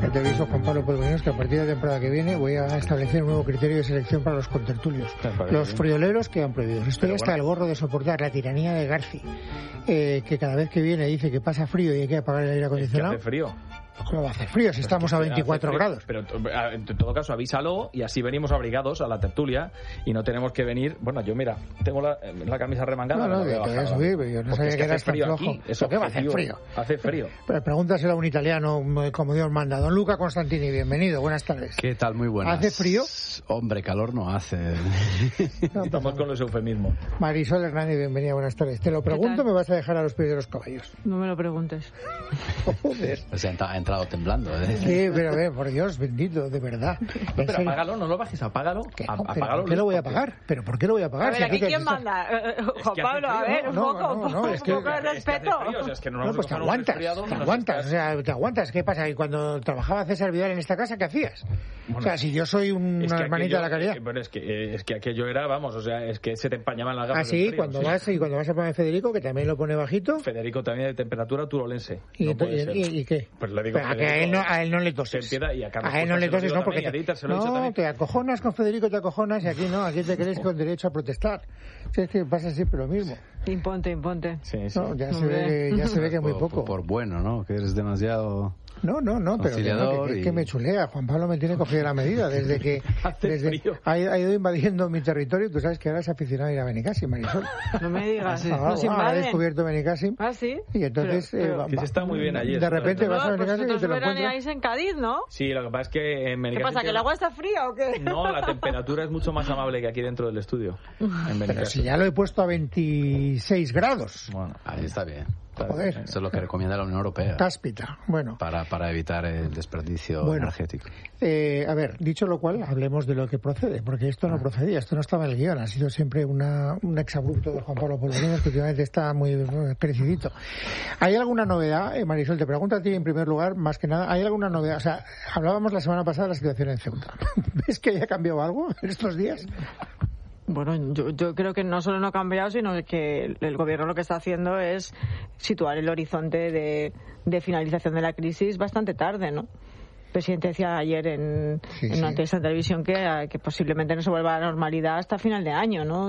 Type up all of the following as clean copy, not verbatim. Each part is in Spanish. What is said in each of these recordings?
Ya te aviso, Juan Pablo Podolinos, que a partir de la temporada que viene voy a establecer un nuevo criterio de selección para los contertulios. Los frioleros quedan prohibidos. Estoy hasta el gorro de soportar la tiranía de Garci, que cada vez que viene dice que pasa frío y hay que apagar el aire acondicionado. ¿Es que hace frío? ¿Cómo va a hacer frío si estamos a 24 grados? Pero en todo caso avísalo y así venimos abrigados a la tertulia y no tenemos que venir. Bueno, yo mira, tengo la camisa remangada. No, te voy a subir, pero yo no sabía que eras tan flojo. ¿Qué va a hacer frío? Hace frío. Pero pregúntaselo a un italiano como Dios manda. Don Luca Constantini, bienvenido, buenas tardes. ¿Qué tal? Muy buenas. ¿Hace frío? Hombre, calor no hace. No, estamos con los eufemismos. Marisol Hernández, bienvenida, buenas tardes. Te lo pregunto, me vas a dejar a los pies de los caballos. No me lo preguntes. Joder. Pues ha entrado temblando, ¿eh? Sí, pero a ver, por Dios, bendito, de verdad. Pero apágalo, no lo bajes, apágalo. ¿Por qué lo voy a pagar? ¿Pero por qué lo voy a pagar? A ver, ¿aquí quién manda? Juan Pablo, a ver, un poco de respeto. No, pues te aguantas, o sea, te aguantas. ¿Qué pasa? ¿Y cuando trabajaba César Vidal en esta casa, qué hacías? O sea, si yo soy una hermanita de la caridad. Pero es que aquello era, vamos, o sea, es que se te empañaban las gafas. Ah, sí, cuando vas a poner Federico, que también lo pone bajito. Federico también de temperatura turolense. ¿Y qué? Pues le digo a él no le toses. A él no le toses, no, porque te acojonas con Federico, te acojonas, y aquí no, aquí te crees con derecho a protestar. Si es que pasa siempre lo mismo. Imponte. Sí. No, ya se ve que muy poco. Por bueno, ¿no? Que eres demasiado... No, pero que me chulea. Juan Pablo me tiene cogida la medida desde que ha ido invadiendo mi territorio. Tú sabes que ahora es aficionado a ir a Benicàssim, Marisol. No me digas, ha descubierto Benicàssim. ¿Ah, sí? Y entonces que se está muy bien allí. De repente vas a Benicàssim y te lo encuentras. En Cádiz, ¿no? Sí, lo que pasa es que en Benicàssim... ¿Qué pasa, que el agua está fría o qué? No, la temperatura es mucho más amable que aquí dentro del estudio. Pero si ya lo he puesto a 26 grados. Bueno, ahí está bien. Joder. Eso es lo que recomienda la Unión Europea. Cáspita, bueno. Para evitar el desperdicio energético. A ver, dicho lo cual, hablemos de lo que procede, porque esto no procedía, esto no estaba en el guión, ha sido siempre un exabrupto de Juan Pablo Podolinos, que últimamente está muy crecidito. ¿Hay alguna novedad, Marisol? Te pregunto a ti en primer lugar, más que nada, ¿hay alguna novedad? O sea, hablábamos la semana pasada de la situación en Ceuta. ¿Ves que haya cambiado algo en estos días? Bueno, yo creo que no solo no ha cambiado, sino que el gobierno lo que está haciendo es situar el horizonte de finalización de la crisis bastante tarde, ¿no? El presidente decía ayer en una entrevista en televisión que posiblemente no se vuelva a la normalidad hasta final de año, ¿no?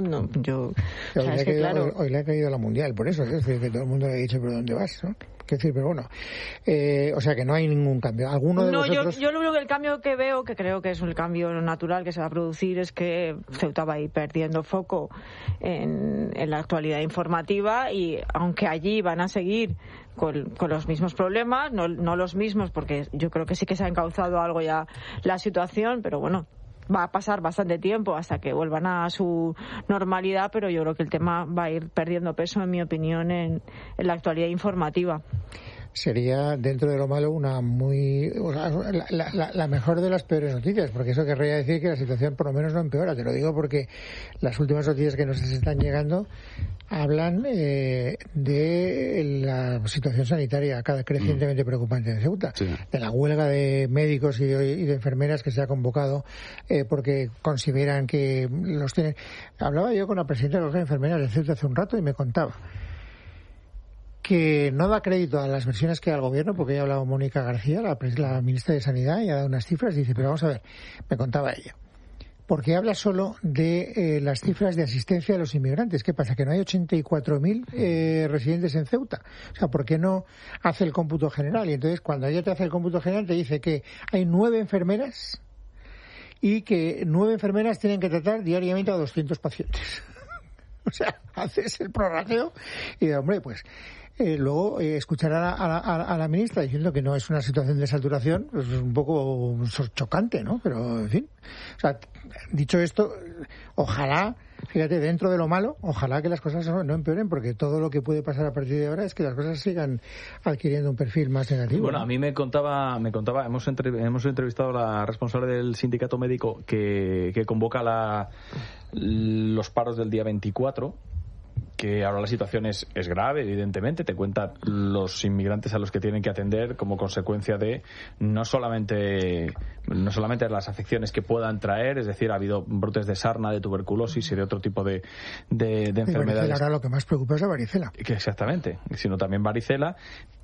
Hoy le ha caído la Mundial, por eso, es decir, que todo el mundo le ha dicho, ¿pero dónde vas? ¿No? Es decir, pero bueno, o sea que no hay ningún cambio. ¿Alguno de vosotros? Yo lo único que el cambio que veo, que creo que es el cambio natural que se va a producir, es que Ceuta va a ir perdiendo foco en la actualidad informativa, y aunque allí van a seguir con los mismos problemas, no los mismos, porque yo creo que sí que se ha encauzado algo ya la situación, pero bueno, va a pasar bastante tiempo hasta que vuelvan a su normalidad, pero yo creo que el tema va a ir perdiendo peso, en mi opinión, en la actualidad informativa. Sería, dentro de lo malo, la mejor de las peores noticias, porque eso querría decir que la situación por lo menos no empeora. Te lo digo porque las últimas noticias que nos están llegando hablan de la situación sanitaria cada crecientemente preocupante en Ceuta, de la huelga de médicos y de enfermeras que se ha convocado porque consideran que los tienen. Hablaba yo con la presidenta de las enfermeras de Ceuta hace un rato y me contaba que no da crédito a las versiones que da el gobierno, porque ya ha hablado Mónica García, la ministra de Sanidad, y ha dado unas cifras, y dice, pero vamos a ver, me contaba ella, porque habla solo de las cifras de asistencia de los inmigrantes. ¿Qué pasa? ¿Que no hay 84.000 residentes en Ceuta? O sea, ¿por qué no hace el cómputo general? Y entonces, cuando ella te hace el cómputo general, te dice que hay 9 enfermeras y que 9 enfermeras tienen que tratar diariamente a 200 pacientes. O sea, haces el prorrateo y, hombre, pues... luego escuchar a la ministra diciendo que no es una situación de saturación, pues es un poco chocante, ¿no? Pero, en fin, o sea, dicho esto, ojalá, fíjate, dentro de lo malo, ojalá que las cosas no empeoren, porque todo lo que puede pasar a partir de ahora es que las cosas sigan adquiriendo un perfil más negativo. Bueno, ¿no? a mí me contaba, hemos entrevistado a la responsable del sindicato médico que convoca los paros del día 24, que ahora la situación es grave, evidentemente. Te cuenta los inmigrantes a los que tienen que atender como consecuencia de no solamente las afecciones que puedan traer, es decir, ha habido brotes de sarna, de tuberculosis y de otro tipo de enfermedades. Ahora lo que más preocupa es la varicela. Exactamente, sino también varicela.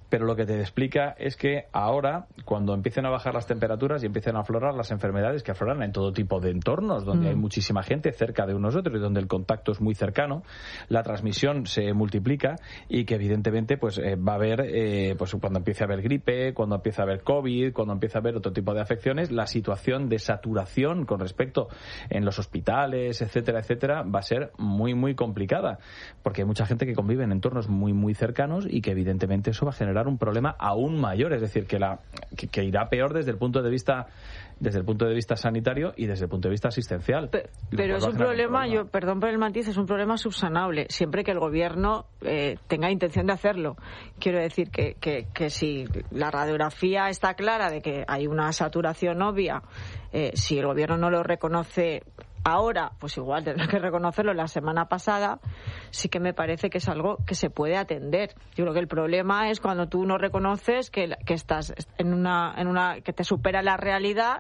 pero lo que te explica es que ahora, cuando empiecen a bajar las temperaturas y empiecen a aflorar las enfermedades que afloran en todo tipo de entornos, donde hay muchísima gente cerca de unos otros y donde el contacto es muy cercano, la transmisión se multiplica y que evidentemente pues va a haber, pues cuando empiece a haber gripe, cuando empiece a haber COVID, cuando empiece a haber otro tipo de afecciones, la situación de saturación con respecto en los hospitales, etcétera, etcétera, va a ser muy, muy complicada, porque hay mucha gente que convive en entornos muy, muy cercanos y que evidentemente eso va a generar un problema aún mayor, es decir, que irá peor desde el punto de vista sanitario y desde el punto de vista asistencial. Pero es un problema, yo perdón por el matiz, es un problema subsanable, siempre que el gobierno tenga intención de hacerlo. Quiero decir que si la radiografía está clara de que hay una saturación obvia, si el gobierno no lo reconoce ahora, pues igual tendrá que reconocerlo la semana pasada, sí que me parece que es algo que se puede atender. Yo creo que el problema es cuando tú no reconoces que estás en una que te supera la realidad,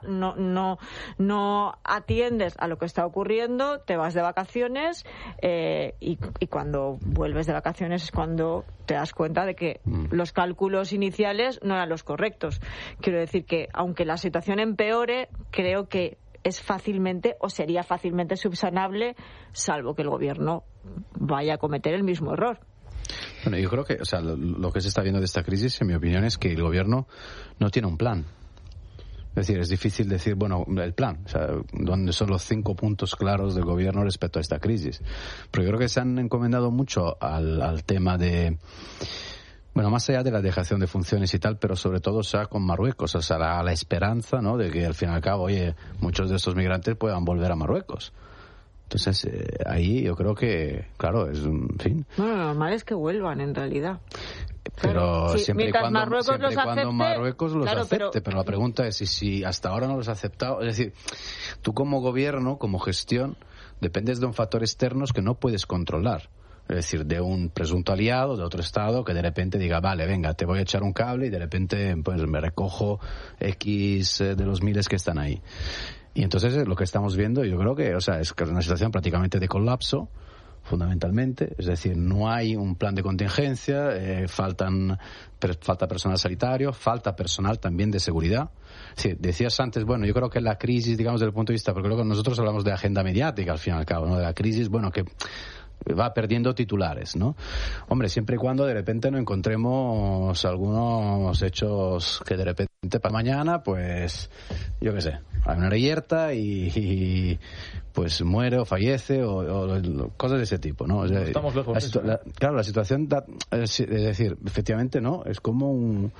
no atiendes a lo que está ocurriendo, te vas de vacaciones y cuando vuelves de vacaciones es cuando te das cuenta de que los cálculos iniciales no eran los correctos. Quiero decir que aunque la situación empeore, creo que es fácilmente o sería fácilmente subsanable, salvo que el gobierno vaya a cometer el mismo error. Bueno, yo creo que, o sea, lo que se está viendo de esta crisis, en mi opinión, es que el gobierno no tiene un plan. Es decir, es difícil decir, bueno, el plan, o sea, ¿dónde son los 5 puntos claros del gobierno respecto a esta crisis? Pero yo creo que se han encomendado mucho al tema de... Bueno, más allá de la dejación de funciones y tal, pero sobre todo, o sea, con Marruecos, o sea, la esperanza, ¿no?, de que al fin y al cabo, oye, muchos de estos migrantes puedan volver a Marruecos. Entonces, ahí yo creo que, claro, es un fin. Bueno, lo normal es que vuelvan, en realidad. Pero sí, siempre y cuando Marruecos los claro, acepte. Pero la pregunta es si hasta ahora no los ha aceptado. Es decir, tú como gobierno, como gestión, dependes de un factor externo que no puedes controlar. Es decir, de un presunto aliado de otro estado que de repente diga, vale, venga, te voy a echar un cable y de repente pues me recojo X de los miles que están ahí. Y entonces lo que estamos viendo, yo creo que, o sea, es una situación prácticamente de colapso, fundamentalmente. Es decir, no hay un plan de contingencia, falta personal sanitario, falta personal también de seguridad. Sí, decías antes, bueno, yo creo que la crisis, digamos, desde el punto de vista, porque luego nosotros hablamos de agenda mediática al fin y al cabo, ¿no? De la crisis, bueno, que va perdiendo titulares, ¿no? Hombre, siempre y cuando de repente no encontremos algunos hechos que de repente para mañana, pues, yo qué sé, hay una reyerta y pues muere o fallece o cosas de ese tipo, ¿no? O sea, estamos lejos. Claro, la situación, es decir, efectivamente, ¿no? Es como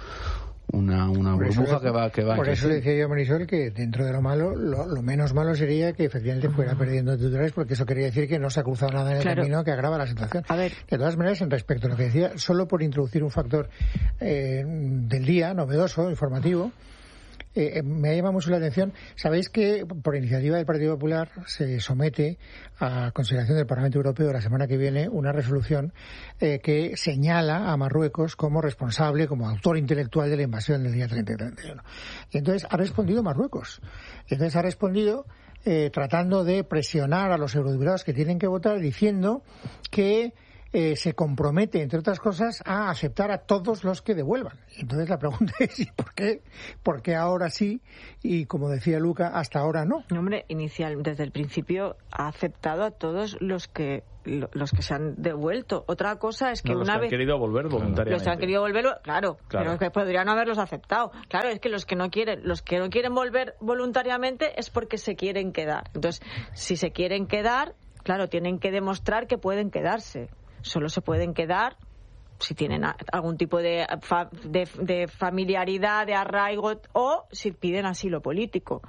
una burbuja que va por eso decía yo, Marisol, que dentro de lo malo, lo menos malo sería que efectivamente fuera perdiendo titulares, porque eso quería decir que no se ha cruzado nada en el camino que agrava la situación. A ver. De todas maneras, en respecto a lo que decía, solo por introducir un factor del día, novedoso, informativo, me ha llamado mucho la atención. Sabéis que por iniciativa del Partido Popular se somete a consideración del Parlamento Europeo la semana que viene una resolución que señala a Marruecos como responsable, como autor intelectual de la invasión del día 30 y 31. Y entonces ha respondido Marruecos. Y entonces ha respondido tratando de presionar a los eurodiputados que tienen que votar, diciendo que se compromete, entre otras cosas, a aceptar a todos los que devuelvan. Entonces la pregunta es, ¿y por qué? ¿Por qué ahora sí? Y como decía Luca, hasta ahora no. Hombre, desde el principio ha aceptado a todos los que se han devuelto. Otra cosa es que los una vez... han querido volver voluntariamente. Los que han querido volver, claro, pero es que podrían haberlos aceptado. Claro, es que los que no quieren volver voluntariamente es porque se quieren quedar. Entonces, si se quieren quedar, claro, tienen que demostrar que pueden quedarse. Solo se pueden quedar si tienen algún tipo de familiaridad, de arraigo o si piden asilo político.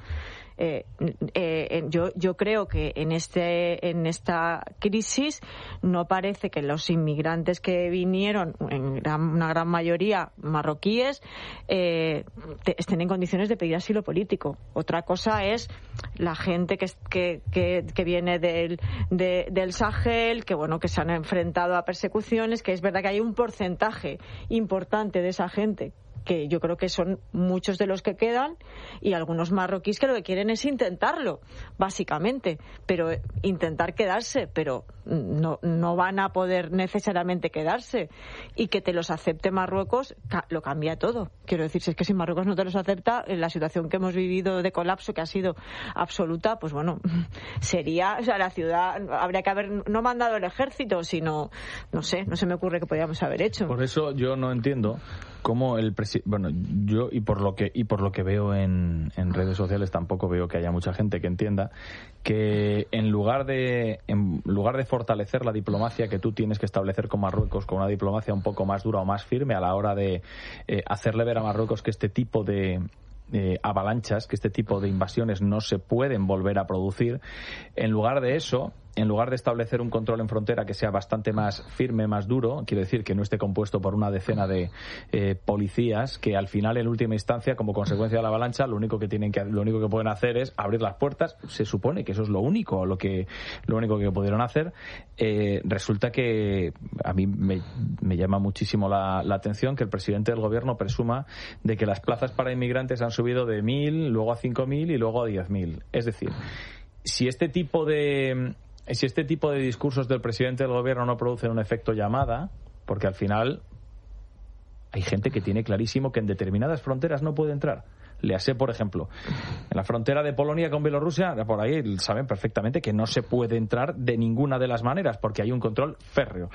Yo creo que en esta crisis no parece que los inmigrantes que vinieron, una gran mayoría marroquíes, estén en condiciones de pedir asilo político. Otra cosa es la gente que viene del Sahel, que se han enfrentado a persecuciones, que es verdad que hay un porcentaje importante de esa gente que yo creo que son muchos de los que quedan, y algunos marroquíes que lo que quieren es intentarlo, básicamente, pero intentar quedarse, pero no van a poder necesariamente quedarse, y que te los acepte Marruecos lo cambia todo. Quiero decir, si es que si Marruecos no te los acepta, en la situación que hemos vivido de colapso, que ha sido absoluta, pues bueno, sería, o sea, la ciudad habría que haber no mandado el ejército, sino, no sé, no se me ocurre que podíamos haber hecho. Por eso yo no entiendo cómo el presidente, bueno, yo y por lo que veo en redes sociales tampoco veo que haya mucha gente que entienda que en lugar de fortalecer la diplomacia que tú tienes que establecer con Marruecos, con una diplomacia un poco más dura o más firme a la hora de hacerle ver a Marruecos que este tipo de avalanchas, que este tipo de invasiones no se pueden volver a producir, en lugar de eso, en lugar de establecer un control en frontera que sea bastante más firme, más duro, quiero decir que no esté compuesto por una decena de policías que al final, en última instancia, como consecuencia de la avalancha, lo único que pueden hacer es abrir las puertas. Se supone que eso es lo único que pudieron hacer. Resulta que a mí me llama muchísimo la atención que el presidente del gobierno presuma de que las plazas para inmigrantes han subido de 1.000, luego a 5.000 y luego a 10.000. Es decir, si este tipo de discursos del presidente del gobierno no producen un efecto llamada, porque al final hay gente que tiene clarísimo que en determinadas fronteras no puede entrar. Léase, por ejemplo, en la frontera de Polonia con Bielorrusia, por ahí saben perfectamente que no se puede entrar de ninguna de las maneras porque hay un control férreo.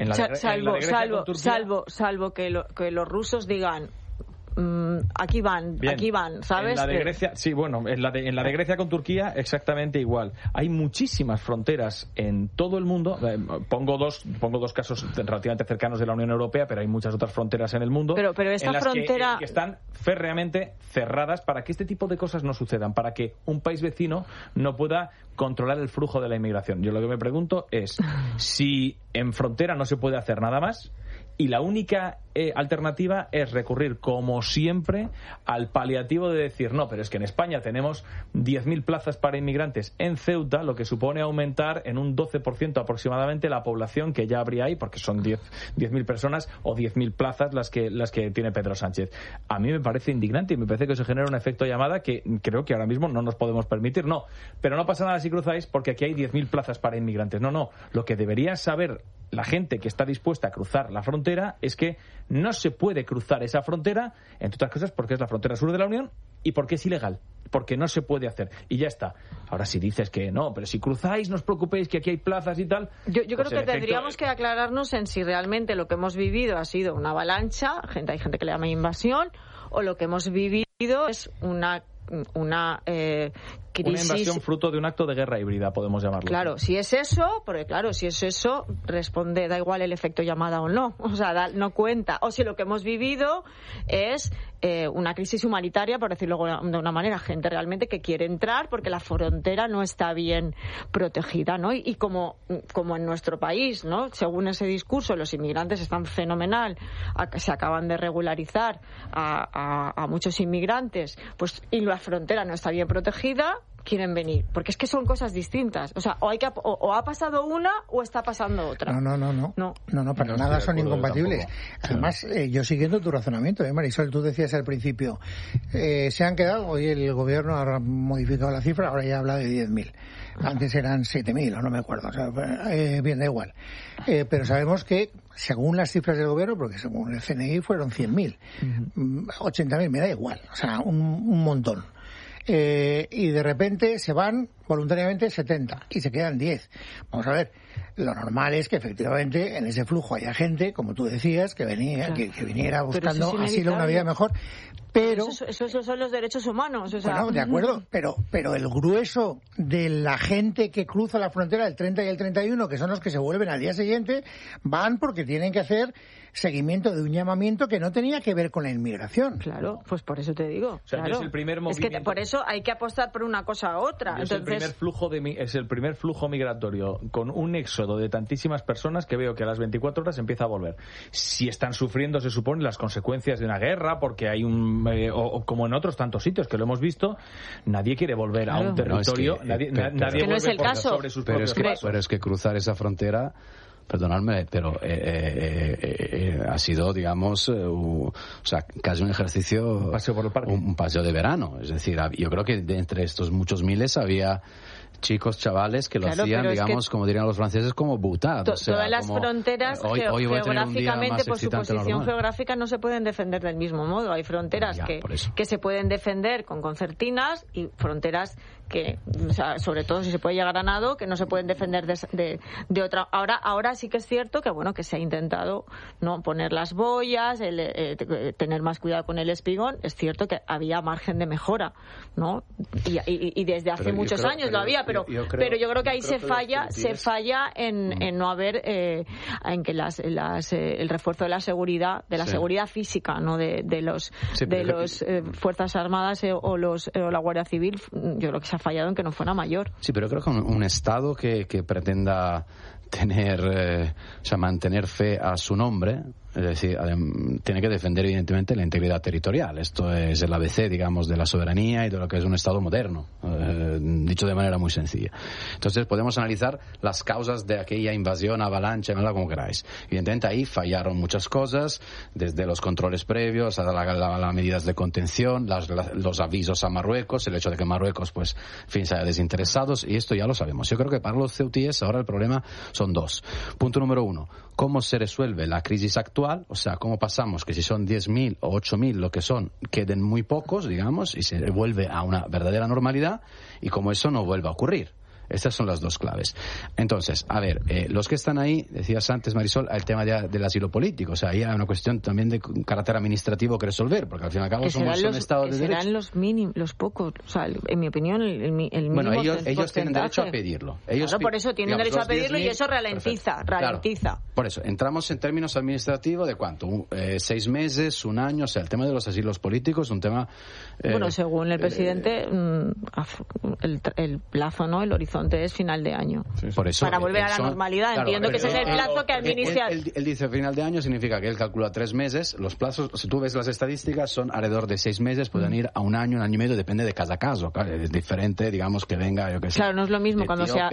Salvo que los rusos digan aquí van, ¿sabes? En la de Grecia, sí, bueno, en la de Grecia con Turquía exactamente igual. Hay muchísimas fronteras en todo el mundo. Pongo dos casos relativamente cercanos de la Unión Europea, pero hay muchas otras fronteras en el mundo. Pero esta en las frontera que están férreamente cerradas para que este tipo de cosas no sucedan, para que un país vecino no pueda controlar el flujo de la inmigración. Yo lo que me pregunto es si en frontera no se puede hacer nada más. Y la única alternativa es recurrir, como siempre, al paliativo de decir, no, pero es que en España tenemos 10.000 plazas para inmigrantes en Ceuta, lo que supone aumentar en un 12% aproximadamente la población que ya habría ahí, porque son 10.000 personas o 10.000 plazas las que tiene Pedro Sánchez. A mí me parece indignante y me parece que se genera un efecto llamada que creo que ahora mismo no nos podemos permitir. No, pero no pasa nada si cruzáis porque aquí hay 10.000 plazas para inmigrantes. No, lo que debería saber la gente que está dispuesta a cruzar la frontera es que no se puede cruzar esa frontera, entre otras cosas porque es la frontera sur de la Unión y porque es ilegal, porque no se puede hacer y ya está. Ahora si dices que no, pero si cruzáis no os preocupéis que aquí hay plazas y tal. Yo creo que tendríamos que aclararnos en si realmente lo que hemos vivido ha sido una avalancha, hay gente que le llama invasión, o lo que hemos vivido es una crisis. Una invasión fruto de un acto de guerra híbrida, podemos llamarlo. Claro, si es eso, porque claro, si es eso, responde, da igual el efecto llamada o no, o sea, no cuenta. O si lo que hemos vivido es una crisis humanitaria, por decirlo de una manera, gente realmente que quiere entrar porque la frontera no está bien protegida, ¿no? Y como en nuestro país, ¿no? Según ese discurso, los inmigrantes están fenomenal, se acaban de regularizar a muchos inmigrantes, pues y la frontera no está bien protegida, quieren venir, porque es que son cosas distintas. O sea, o ha pasado una o está pasando otra. No, para nada son incompatibles. Además, yo siguiendo tu razonamiento, Marisol, tú decías al principio, se han quedado, hoy el gobierno ha modificado la cifra, ahora ya habla de 10.000. Antes eran 7.000 o no me acuerdo, o sea, bien, da igual. Pero sabemos que, según las cifras del gobierno, porque según el CNI fueron 100.000, 80.000, me da igual, o sea, un montón. Y de repente se van voluntariamente 70 y se quedan 10. Vamos a ver, lo normal es que efectivamente en ese flujo haya gente, como tú decías, que venía, claro, que viniera buscando asilo, una vida mejor, pero eso son los derechos humanos, o sea, bueno, de acuerdo, pero el grueso de la gente que cruza la frontera el 30 y el 31, que son los que se vuelven al día siguiente, van porque tienen que hacer seguimiento de un llamamiento que no tenía que ver con la inmigración. Claro, pues por eso te digo. O sea, claro. Es el primer movimiento. Es que por eso hay que apostar por una cosa a otra. Es el primer flujo migratorio con un éxodo de tantísimas personas que veo que a las 24 horas empieza a volver. Si están sufriendo, se supone, las consecuencias de una guerra, porque hay o como en otros tantos sitios que lo hemos visto, nadie quiere volver a un territorio, nadie no es el caso. Sobre sus propios pasos. Pero es que cruzar esa frontera perdonadme, pero ha sido, digamos, casi un ejercicio, un paseo por el parque, un paseo de verano. Es decir, yo creo que de entre estos muchos miles había chicos, chavales que lo hacían, digamos, como dirían los franceses, como boutade. Todas las fronteras geográficamente, por su posición geográfica, no se pueden defender del mismo modo. Hay fronteras que se pueden defender con concertinas y fronteras que, o sea, sobre todo si se puede llegar a nado, que no se pueden defender de otra. Ahora sí que es cierto que, bueno, que se ha intentado no poner las boyas, tener más cuidado con el espigón. Es cierto que había margen de mejora, ¿no? Y desde hace muchos años lo había, pero yo creo que ahí se falla en no haber en que el refuerzo de la seguridad seguridad física, no de los fuerzas armadas o la Guardia Civil. Yo creo que se ha fallado en que no fuera mayor. Sí, pero creo que un Estado que pretenda mantener fe a su nombre, es decir, tiene que defender evidentemente la integridad territorial. Esto es el ABC, digamos, de la soberanía y de lo que es un Estado moderno, dicho de manera muy sencilla. Entonces podemos analizar las causas de aquella invasión, avalancha, como queráis. Evidentemente ahí fallaron muchas cosas, desde los controles previos a las medidas de contención, los avisos a Marruecos, el hecho de que Marruecos, pues, en fin, se haya desinteresado, y esto ya lo sabemos. Yo creo que para los ceutíes ahora el problema son dos. Punto número 1, ¿cómo se resuelve la crisis actual? O sea, ¿cómo pasamos que si son 10.000 o 8.000 lo que son, queden muy pocos, digamos, y se vuelve a una verdadera normalidad, y cómo eso no vuelva a ocurrir? Estas son las dos claves. Entonces, a ver, los que están ahí, decías antes, Marisol, el tema del asilo político. O sea, ahí hay una cuestión también de carácter administrativo que resolver, porque al fin y al cabo somos un Estado de derecho. Serán los pocos. O sea, en mi opinión, el mínimo. Bueno, ellos tienen derecho a pedirlo. Claro, por eso tienen derecho a pedirlo, y eso ralentiza. Claro, por eso, entramos en términos administrativos de ¿cuánto? 6 meses, un año. O sea, el tema de los asilos políticos es un tema... bueno, según el presidente, el plazo, ¿no? El horizonte es final de año. Sí. Por eso, para volver a la normalidad. Claro, entiendo que ese es el plazo que administra. Él dice final de año, significa que él calcula 3 meses. Los plazos, si tú ves las estadísticas, son alrededor de 6 meses, pueden ir a un año y medio, depende de cada caso. Claro, es diferente, digamos, que venga, yo qué sé. Claro, no es lo mismo cuando se va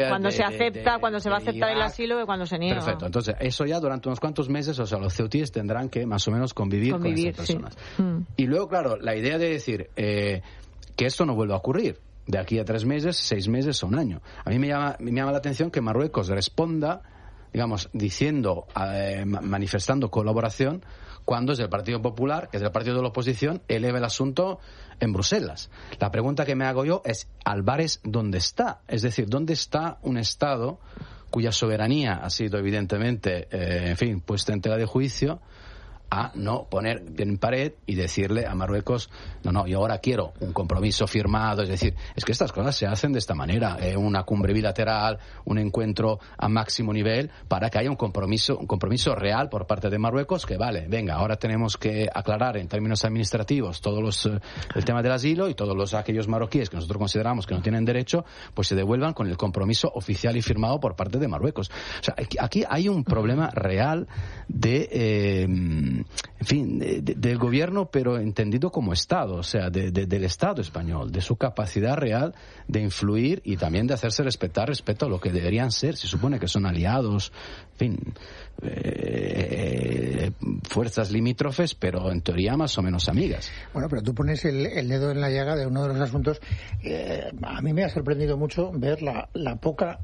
a aceptar el asilo que cuando se niega. Perfecto. Entonces, eso ya durante unos cuantos meses, o sea, los ceutíes tendrán que más o menos convivir con esas personas. Sí. Y luego, claro, la idea de decir que esto no vuelva a ocurrir de aquí a 3 meses, 6 meses o un año. A mí me llama la atención que Marruecos responda, digamos, diciendo, manifestando colaboración, cuando es el Partido Popular, que es el partido de la oposición, eleva el asunto en Bruselas. La pregunta que me hago yo es, ¿Álvarez dónde está? Es decir, ¿dónde está un Estado cuya soberanía ha sido evidentemente, puesta en tela de juicio, a no poner en pared y decirle a Marruecos, no, yo ahora quiero un compromiso firmado? Es decir, es que estas cosas se hacen de esta manera, una cumbre bilateral, un encuentro a máximo nivel, para que haya un compromiso real por parte de Marruecos, que vale, venga, ahora tenemos que aclarar en términos administrativos el tema del asilo, y todos aquellos marroquíes que nosotros consideramos que no tienen derecho, pues se devuelvan con el compromiso oficial y firmado por parte de Marruecos. O sea, aquí hay un problema real del gobierno, pero entendido como Estado, o sea, del Estado español, de su capacidad real de influir y también de hacerse respetar respecto a lo que deberían ser, se supone que son aliados, fuerzas limítrofes, pero en teoría más o menos amigas. Bueno, pero tú pones el dedo en la llaga de uno de los asuntos. A mí me ha sorprendido mucho ver la poca,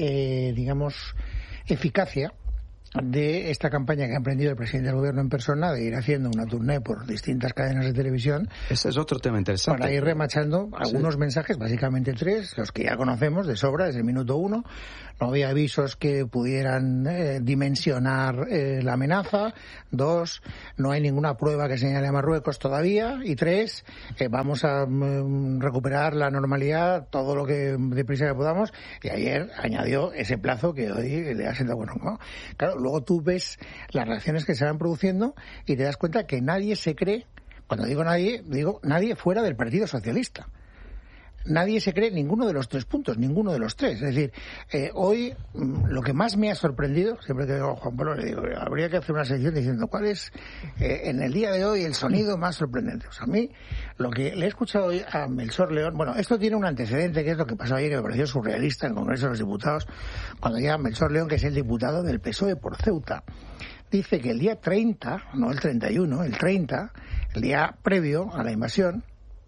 eficacia de esta campaña que ha emprendido el presidente del gobierno en persona, de ir haciendo una tournée por distintas cadenas de televisión. Ese es otro tema interesante. Para ir remachando algunos mensajes, básicamente 3, los que ya conocemos de sobra desde el minuto 1. No había avisos que pudieran dimensionar la amenaza. 2, no hay ninguna prueba que señale a Marruecos todavía. Y 3, vamos a recuperar la normalidad todo lo que deprisa que podamos. Y ayer añadió ese plazo que hoy le ha sentado bueno, ¿no? Claro, luego tú ves las reacciones que se van produciendo y te das cuenta que nadie se cree, cuando digo nadie fuera del Partido Socialista. nadie se cree ninguno de los 3 puntos, ninguno de los 3. Es decir, hoy lo que más me ha sorprendido, siempre que digo a Juan Pablo le digo, habría que hacer una sección diciendo cuál es en el día de hoy el sonido más sorprendente. O sea, a mí lo que le he escuchado hoy a Melchor León, bueno, esto tiene un antecedente que es lo que pasó ayer, que me pareció surrealista en el Congreso de los Diputados, cuando llega Melchor León, que es el diputado del PSOE por Ceuta. Dice que el día 30, no el 31, el 30, el día previo a la invasión,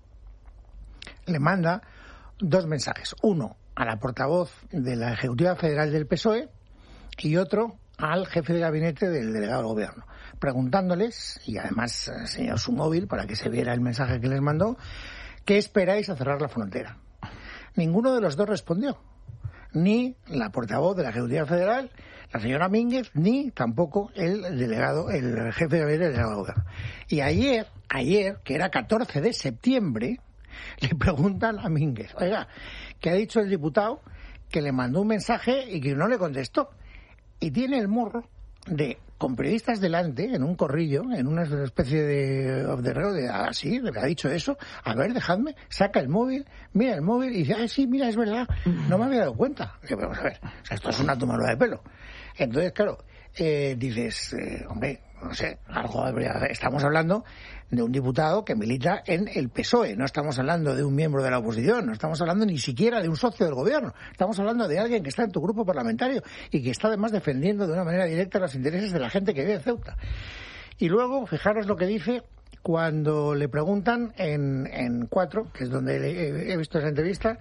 le manda 2 mensajes. Uno a la portavoz de la Ejecutiva Federal del PSOE y otro al jefe de gabinete del delegado del Gobierno, preguntándoles, y además enseñó su móvil para que se viera el mensaje que les mandó, ¿qué esperáis a cerrar la frontera? Ninguno de los 2 respondió. Ni la portavoz de la Ejecutiva Federal, la señora Mínguez, ni tampoco el delegado, el jefe de gabinete del delegado del Gobierno. Y ayer, que era 14 de septiembre, le preguntan a Mínguez, oiga, ¿qué ha dicho el diputado? Que le mandó un mensaje y que no le contestó. Y tiene el morro de, con periodistas delante, en un corrillo, en una especie de off the road, así, le ha dicho eso, a ver, dejadme, saca el móvil, mira el móvil y dice, sí, mira, es verdad, no me había dado cuenta. Y vamos a ver, o sea, esto es una tomadura de pelo. Entonces, claro, dices, hombre, no sé, algo estamos hablando de un diputado que milita en el PSOE, no estamos hablando de un miembro de la oposición, no estamos hablando ni siquiera de un socio del gobierno, estamos hablando de alguien que está en tu grupo parlamentario y que está además defendiendo de una manera directa los intereses de la gente que vive en Ceuta. Y luego, fijaros lo que dice cuando le preguntan en 4, que es donde he visto esa entrevista,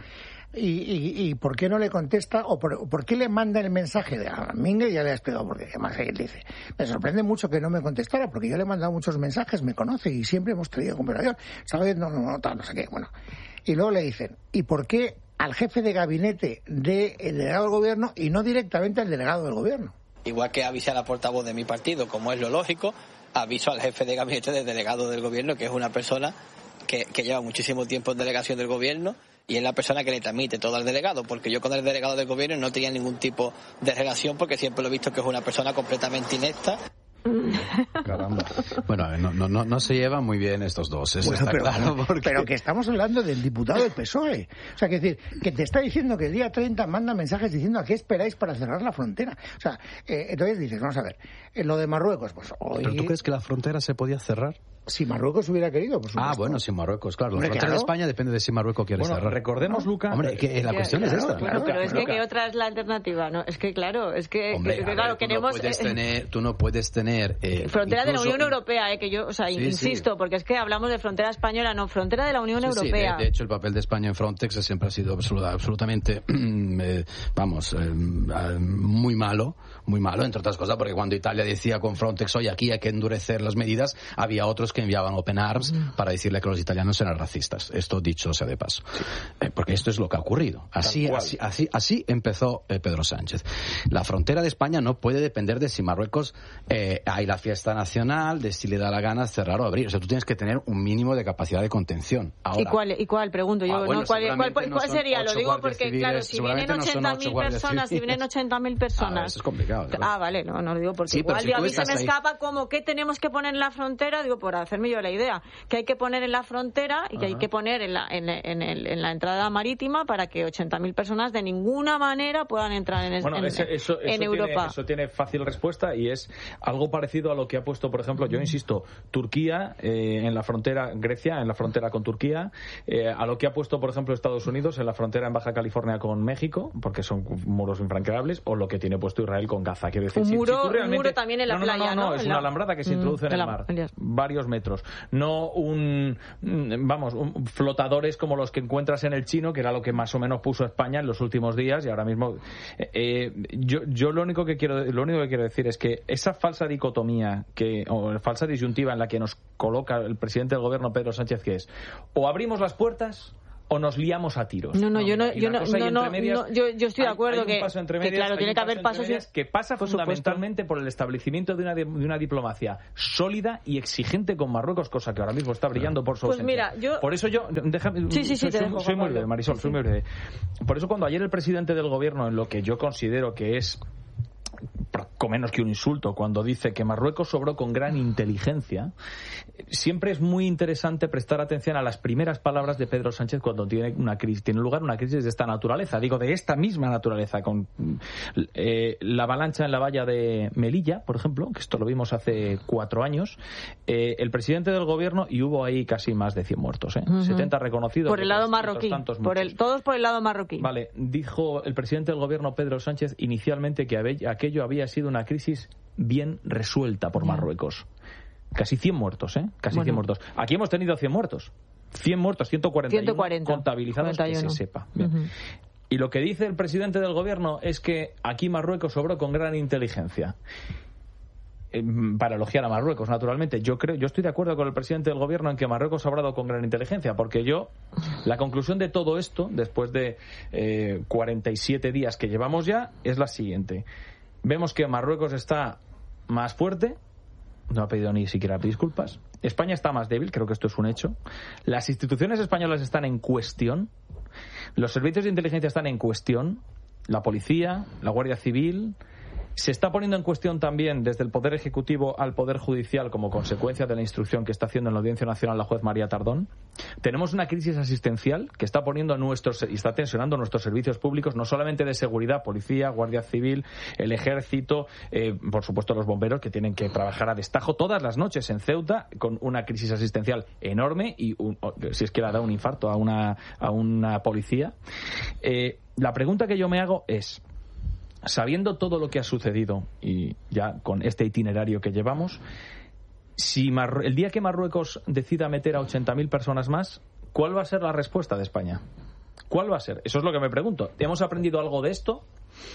y por qué no le contesta o por qué le manda el mensaje a Mínguez. Ya le he explicado por qué. Además, él dice, me sorprende mucho que no me contestara porque yo le he mandado muchos mensajes, me conoce y siempre hemos tenido conversación, ¿sabes? No sé qué. Bueno, y luego le dicen, ¿y por qué al jefe de gabinete del delegado del gobierno y no directamente al delegado del gobierno? Igual que avisé a la portavoz de mi partido, como es lo lógico, aviso al jefe de gabinete del delegado del gobierno, que es una persona que lleva muchísimo tiempo en delegación del gobierno y es la persona que le transmite todo al delegado, porque yo con el delegado del gobierno no tenía ningún tipo de relación, porque siempre lo he visto que es una persona completamente inepta. Caramba. Bueno, no se llevan muy bien estos dos, eso bueno, está claro. Porque... Pero que estamos hablando del diputado del PSOE. O sea, que decir, que te está diciendo que el día 30 manda mensajes diciendo a qué esperáis para cerrar la frontera. O sea, entonces dices, vamos a ver, lo de Marruecos, pues hoy... ¿Pero tú crees que la frontera se podía cerrar? Si Marruecos hubiera querido, por supuesto. Ah, bueno, si Marruecos, claro. La frontera de España depende de si Marruecos quiere cerrar. Recordemos, Luca... Hombre, que la cuestión es esta. Claro, pero es que ¿qué otra es la alternativa? No, es que claro, Hombre, claro, queremos... Tú no puedes tener... frontera de la Unión Europea, que yo, o sea, insisto, porque es que hablamos de frontera española, no, frontera de la Unión Europea. De hecho, el papel de España en Frontex siempre ha sido absolutamente, muy malo, entre otras cosas, porque cuando Italia decía con Frontex, oye, aquí hay que endurecer las medidas, había otros que enviaban Open Arms para decirle que los italianos eran racistas. Esto dicho sea de paso. Porque esto es lo que ha ocurrido. Así empezó Pedro Sánchez. La frontera de España no puede depender de si Marruecos hay la fiesta nacional, de si le da la gana cerrar o abrir. O sea, tú tienes que tener un mínimo de capacidad de contención. Ahora, ¿Y cuál? Pregunto yo. Bueno, ¿Cuál sería? Lo digo porque, claro, si vienen 80.000 personas... eso es complicado. Vale, no lo digo porque igual a mí se me escapa como ¿qué tenemos que poner en la frontera? Digo, por hacerme yo la idea. Que hay que poner en la frontera y que hay que poner en la entrada marítima para que 80.000 personas de ninguna manera puedan entrar en Europa. Eso tiene fácil respuesta y es algo parecido a lo que ha puesto, por ejemplo, yo insisto, Turquía en la frontera, Grecia en la frontera con Turquía, a lo que ha puesto, por ejemplo, Estados Unidos en la frontera en Baja California con México, porque son muros infranqueables, o lo que tiene puesto Israel con Gaza. Quiero decir, un muro también en la playa, ¿no? Es una alambrada que se introduce en el mar, varios metros. No flotadores como los que encuentras en el Chino, que era lo que más o menos puso España en los últimos días, y ahora mismo yo lo único que quiero decir es que esa falsa dicotomía o falsa disyuntiva en la que nos coloca el presidente del gobierno, Pedro Sánchez, que es o abrimos las puertas o nos liamos a tiros. Yo estoy de acuerdo que claro, tiene que haber pasos que pasa fundamentalmente por el establecimiento de una diplomacia sólida y exigente con Marruecos, cosa que ahora mismo está brillando por su ausencia. Por eso soy muy breve, Marisol, soy muy breve. Por eso cuando ayer el presidente del gobierno, en lo que yo considero que es poco menos que un insulto cuando dice que Marruecos obró con gran inteligencia, siempre es muy interesante prestar atención a las primeras palabras de Pedro Sánchez cuando tiene lugar una crisis de esta naturaleza, digo, de esta misma naturaleza, con la avalancha en la valla de Melilla, por ejemplo, que esto lo vimos hace 4 años, el presidente del gobierno, y hubo ahí casi más de 100 muertos, 70 reconocidos. Por el lado marroquí, todos por el lado marroquí. Vale, dijo el presidente del gobierno, Pedro Sánchez, inicialmente que aquello había sido una crisis bien resuelta por Marruecos. Casi 100 muertos, Casi 100 muertos. Aquí hemos tenido 100 muertos. 100 muertos, 140 contabilizados, 41. Que se sepa. Bien. Y lo que dice el presidente del gobierno es que aquí Marruecos obró con gran inteligencia. Para elogiar a Marruecos, naturalmente. Yo estoy de acuerdo con el presidente del gobierno en que Marruecos ha obrado con gran inteligencia, porque la conclusión de todo esto, después de 47 días que llevamos ya, es la siguiente. Vemos que Marruecos está más fuerte, no ha pedido ni siquiera disculpas. España está más débil, creo que esto es un hecho. Las instituciones españolas están en cuestión. Los servicios de inteligencia están en cuestión. La policía, la Guardia Civil. Se está poniendo en cuestión también desde el Poder Ejecutivo al Poder Judicial como consecuencia de la instrucción que está haciendo en la Audiencia Nacional la juez María Tardón. Tenemos una crisis asistencial que está poniendo y está tensionando nuestros servicios públicos, no solamente de seguridad, policía, Guardia Civil, el Ejército, por supuesto los bomberos, que tienen que trabajar a destajo todas las noches en Ceuta con una crisis asistencial enorme y si es que le ha dado un infarto a una policía. La pregunta que yo me hago es, sabiendo todo lo que ha sucedido y ya con este itinerario que llevamos, si el día que Marruecos decida meter a 80.000 personas más, ¿cuál va a ser la respuesta de España? ¿Cuál va a ser? Eso es lo que me pregunto. ¿Hemos aprendido algo de esto?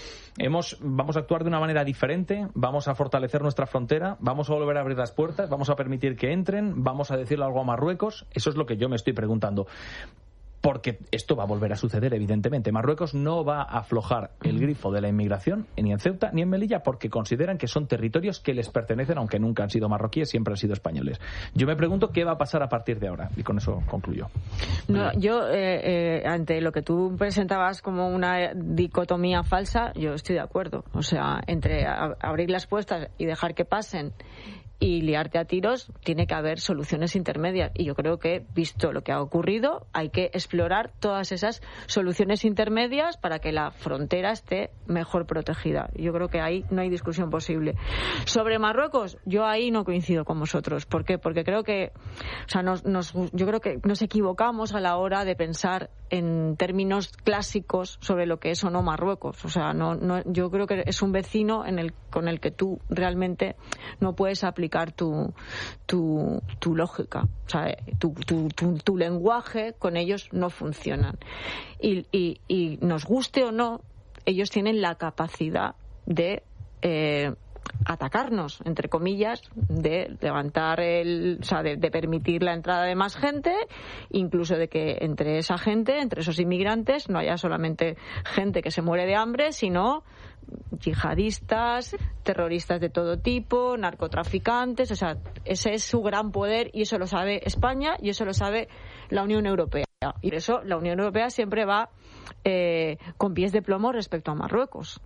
¿Vamos a actuar de una manera diferente? ¿Vamos a fortalecer nuestra frontera? ¿Vamos a volver a abrir las puertas? ¿Vamos a permitir que entren? ¿Vamos a decirle algo a Marruecos? Eso es lo que yo me estoy preguntando. Porque esto va a volver a suceder, evidentemente. Marruecos no va a aflojar el grifo de la inmigración ni en Ceuta ni en Melilla porque consideran que son territorios que les pertenecen, aunque nunca han sido marroquíes, siempre han sido españoles. Yo me pregunto qué va a pasar a partir de ahora, y con eso concluyo. No, yo, ante lo que tú presentabas como una dicotomía falsa, yo estoy de acuerdo. O sea, entre abrir las puertas y dejar que pasen y liarte a tiros, tiene que haber soluciones intermedias. Y yo creo que, visto lo que ha ocurrido, hay que explorar todas esas soluciones intermedias para que la frontera esté mejor protegida. Yo creo que ahí no hay discusión posible. Sobre Marruecos, yo ahí no coincido con vosotros. ¿Por qué? Porque creo que, o sea, yo creo que nos equivocamos a la hora de pensar en términos clásicos sobre lo que es o no Marruecos. O sea, yo creo que es un vecino con el que tú realmente no puedes aplicar tu lógica, o sea, tu lenguaje con ellos no funcionan y nos guste o no, ellos tienen la capacidad de atacarnos, entre comillas, de levantar o sea, de permitir la entrada de más gente, incluso de que entre esa gente, entre esos inmigrantes, no haya solamente gente que se muere de hambre, sino yihadistas, terroristas de todo tipo, narcotraficantes. O sea, ese es su gran poder y eso lo sabe España y eso lo sabe la Unión Europea. Y por eso la Unión Europea siempre va con pies de plomo respecto a Marruecos.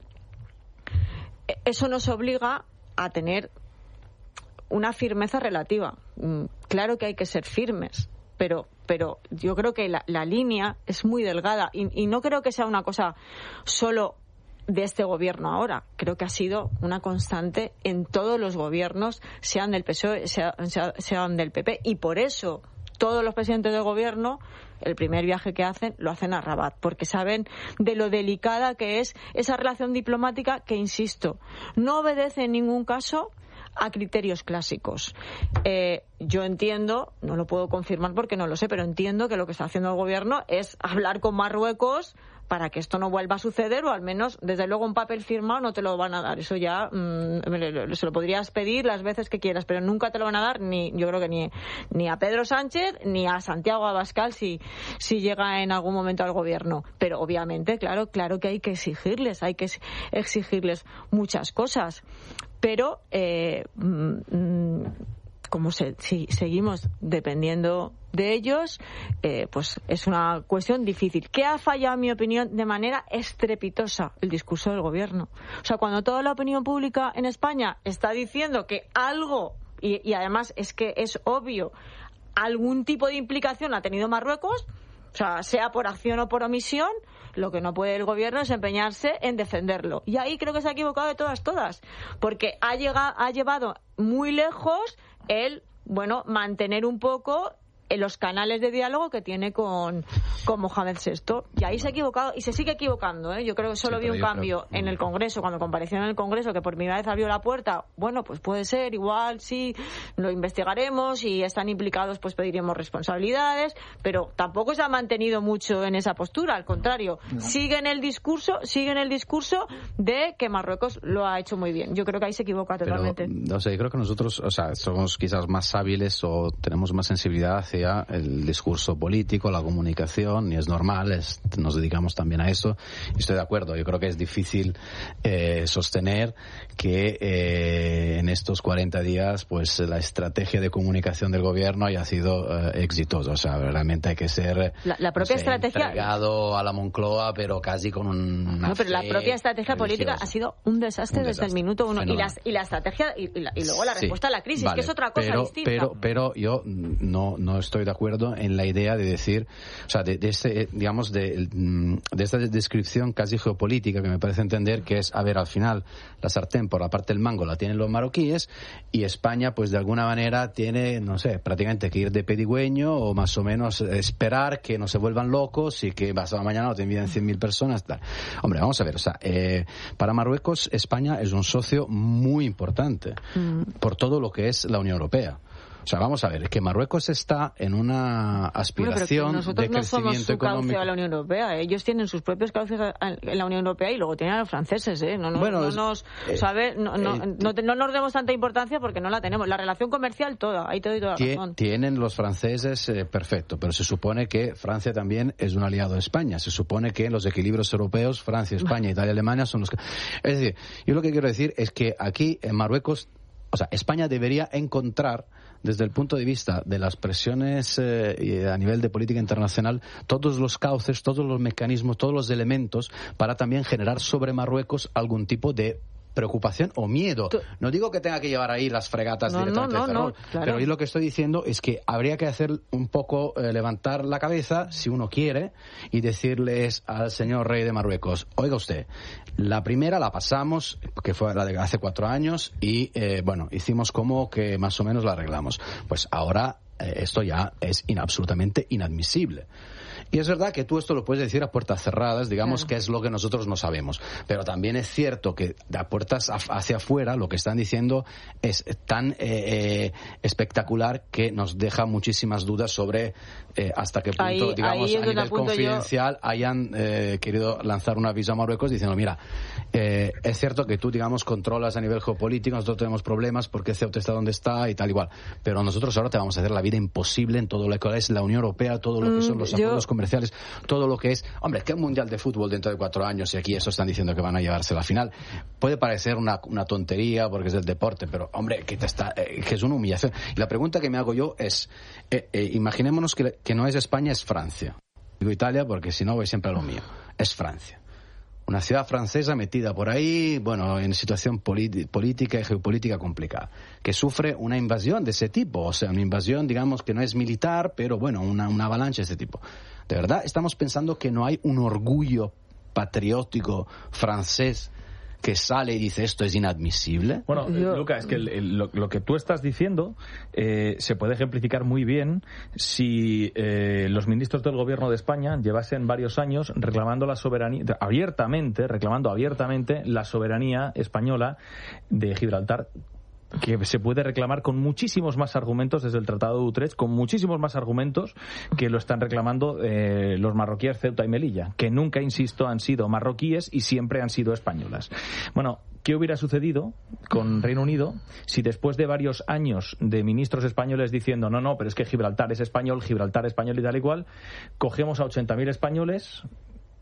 Eso nos obliga a tener una firmeza relativa. Claro que hay que ser firmes, pero yo creo que la línea es muy delgada y no creo que sea una cosa solo de este gobierno ahora. Creo que ha sido una constante en todos los gobiernos, sean del PSOE, sean del PP, y por eso todos los presidentes del gobierno, el primer viaje que hacen, lo hacen a Rabat, porque saben de lo delicada que es esa relación diplomática que, insisto, no obedece en ningún caso a criterios clásicos. Yo entiendo, no lo puedo confirmar porque no lo sé, pero entiendo que lo que está haciendo el gobierno es hablar con Marruecos para que esto no vuelva a suceder, o al menos, desde luego, un papel firmado no te lo van a dar. Eso ya se lo podrías pedir las veces que quieras, pero nunca te lo van a dar, yo creo que ni a Pedro Sánchez ni a Santiago Abascal si llega en algún momento al gobierno. Pero obviamente, claro que hay que exigirles muchas cosas. Pero como si seguimos dependiendo de ellos, pues es una cuestión difícil. ¿Qué ha fallado, en mi opinión, de manera estrepitosa? El discurso del gobierno. O sea, cuando toda la opinión pública en España está diciendo que algo, y además es que es obvio, algún tipo de implicación ha tenido Marruecos, o sea por acción o por omisión, lo que no puede el gobierno es empeñarse en defenderlo. Y ahí creo que se ha equivocado de todas, porque ha llevado muy lejos el, mantener un poco en los canales de diálogo que tiene con Mohamed VI. Y ahí se ha equivocado y se sigue equivocando, ¿eh? Yo creo que solo vi un cambio en el Congreso, cuando compareció en el Congreso, que por primera vez abrió la puerta. Bueno, pues puede ser, igual, sí, lo investigaremos y están implicados, pues pediremos responsabilidades, pero tampoco se ha mantenido mucho en esa postura, al contrario, sigue en el discurso de que Marruecos lo ha hecho muy bien. Yo creo que ahí se equivoca totalmente. Pero, yo creo que nosotros, somos quizás más hábiles o tenemos más sensibilidad hacia el discurso político, la comunicación, y es normal, nos dedicamos también a eso, y estoy de acuerdo. Yo creo que es difícil sostener que en estos 40 días pues la estrategia de comunicación del gobierno haya sido exitosa. O sea, realmente hay que ser la propia estrategia entregado a la Moncloa, pero casi con una pero la propia estrategia política ha sido un desastre desde el minuto uno. Y la estrategia y luego la respuesta a la crisis, vale, que es otra cosa distinta. Pero yo no estoy de acuerdo en la idea de decir, o sea, de esta descripción casi geopolítica que me parece entender que es, a ver, al final la sartén por la parte del mango la tienen los marroquíes y España pues de alguna manera tiene, no sé, prácticamente que ir de pedigüeño o más o menos esperar que no se vuelvan locos y que pasado mañana no te envíen 100.000 personas, tal. Hombre, vamos a ver, o sea, para Marruecos España es un socio muy importante por todo lo que es la Unión Europea. O sea, vamos a ver, es que Marruecos está en una aspiración de crecimiento económico. Nosotros no somos su cauce a la Unión Europea. Ellos tienen sus propios cauces en la Unión Europea y luego tienen a los franceses. No nos demos tanta importancia porque no la tenemos. La relación comercial toda, ahí te doy toda la razón. Tienen los franceses, perfecto, pero se supone que Francia también es un aliado de España. Se supone que en los equilibrios europeos, Francia, España, Italia, Alemania son los que... Es decir, yo lo que quiero decir es que aquí en Marruecos, o sea, España debería encontrar, desde el punto de vista de las presiones a nivel de política internacional, todos los cauces, todos los mecanismos, todos los elementos para también generar sobre Marruecos algún tipo de preocupación o miedo. No digo que tenga que llevar ahí las fregatas directamente de Ferrol, claro. Pero yo lo que estoy diciendo es que habría que hacer un poco, levantar la cabeza, si uno quiere, y decirles al señor rey de Marruecos, oiga usted, la primera la pasamos, que fue la de hace 4 años, y hicimos como que más o menos la arreglamos. Pues ahora esto ya es absolutamente inadmisible. Y es verdad que tú esto lo puedes decir a puertas cerradas, digamos, claro, que es lo que nosotros no sabemos. Pero también es cierto que de puertas hacia afuera lo que están diciendo es tan espectacular que nos deja muchísimas dudas sobre hasta qué punto, digamos, a nivel confidencial hayan querido lanzar un aviso a Marruecos diciendo, mira, es cierto que tú, digamos, controlas a nivel geopolítico, nosotros tenemos problemas porque Ceuta está donde está y tal igual, pero nosotros ahora te vamos a hacer la vida imposible en todo lo que es la Unión Europea, todo lo que son los acuerdos comerciales, todo lo que es, hombre, que un mundial de fútbol dentro de 4 años y aquí eso están diciendo que van a llevarse la final, puede parecer una tontería porque es del deporte, pero hombre, que es una humillación. Y la pregunta que me hago yo es, imaginémonos que no es España, es Francia. Digo Italia porque si no voy siempre a lo mío. Es Francia. Una ciudad francesa metida por ahí, en situación política y geopolítica complicada, que sufre una invasión de ese tipo, o sea, una invasión, digamos, que no es militar, pero una avalancha de ese tipo. ¿De verdad estamos pensando que no hay un orgullo patriótico francés que sale y dice esto es inadmisible? Bueno, Luca, es que lo que tú estás diciendo se puede ejemplificar muy bien si los ministros del gobierno de España llevasen varios años reclamando la soberanía, reclamando abiertamente la soberanía española de Gibraltar, que se puede reclamar con muchísimos más argumentos desde el Tratado de Utrecht, con muchísimos más argumentos que lo están reclamando los marroquíes Ceuta y Melilla, que nunca, insisto, han sido marroquíes y siempre han sido españolas. Bueno, ¿qué hubiera sucedido con Reino Unido si después de varios años de ministros españoles diciendo no, pero es que Gibraltar es español y tal igual, cogemos a 80.000 españoles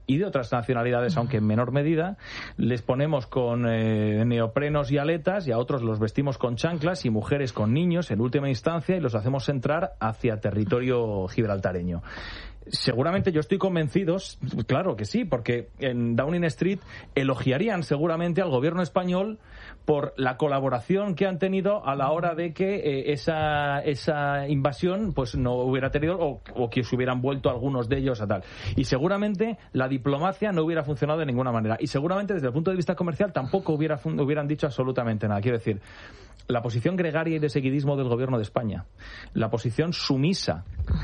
y de otras nacionalidades, aunque en menor medida, les ponemos con neoprenos y aletas, y a otros los vestimos con chanclas, y mujeres con niños en última instancia, y los hacemos entrar hacia territorio gibraltareño. Seguramente, yo estoy convencido, claro que sí, porque en Downing Street elogiarían seguramente al gobierno español por la colaboración que han tenido a la hora de que esa invasión pues no hubiera tenido, o que se hubieran vuelto algunos de ellos a tal. Y seguramente la diplomacia no hubiera funcionado de ninguna manera. Y seguramente desde el punto de vista comercial tampoco hubieran dicho absolutamente nada. Quiero decir, la posición gregaria y de seguidismo del gobierno de España, la posición sumisa,